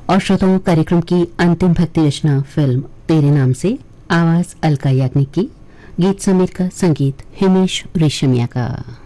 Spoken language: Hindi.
और श्रोताओं, कार्यक्रम की अंतिम भक्ति रचना फिल्म तेरे नाम से, आवाज अलका याग्निक की, गीत समीर का, संगीत हिमेश रेशमिया का।